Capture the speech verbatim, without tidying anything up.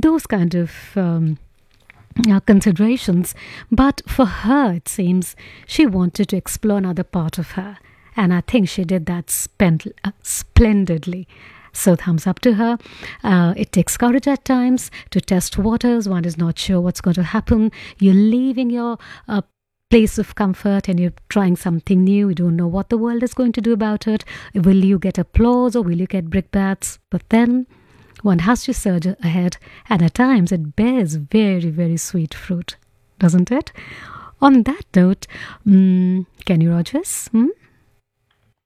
those kind of um, uh, considerations. But for her, it seems she wanted to explore another part of her. And I think she did that spend, uh, splendidly. So thumbs up to her. Uh, it takes courage at times to test waters. One is not sure what's going to happen. You're leaving your uh, place of comfort and you're trying something new. You don't know what the world is going to do about it. Will you get applause or will you get brickbats? But then one has to surge ahead, and at times it bears very, very sweet fruit, doesn't it? On that note, um, Kenny Rogers, hmm?